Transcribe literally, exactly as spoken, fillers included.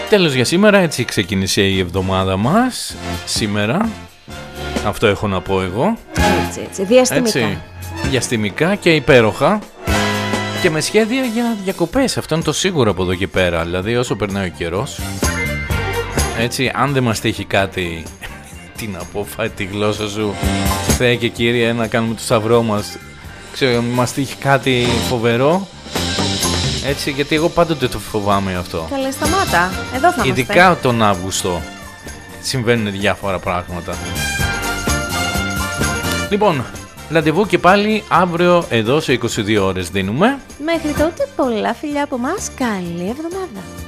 Τέλος για σήμερα, έτσι ξεκίνησε η εβδομάδα μας. Σήμερα, αυτό έχω να πω εγώ. Έτσι, έτσι, διαστημικά. Έτσι, διαστημικά και υπέροχα. Και με σχέδια για διακοπές, αυτό είναι το σίγουρο από εδώ και πέρα. Δηλαδή όσο περνάει ο καιρός, έτσι, αν δεν μας τύχει κάτι, τι να πω, φάει τη γλώσσα σου, Θεέ και Κύριε, να κάνουμε το σταυρό μας. Ξέρω, μας τύχει κάτι φοβερό. Έτσι, γιατί εγώ πάντοτε το φοβάμαι αυτό. Καλέ, σταμάτα. Εδώ θα Ειδικά είμαστε. τον Αύγουστο συμβαίνουν διάφορα πράγματα. Λοιπόν, ραντεβού και πάλι αύριο εδώ σε είκοσι δύο ώρες δίνουμε. Μέχρι τότε πολλά φιλιά από μας. Καλή εβδομάδα.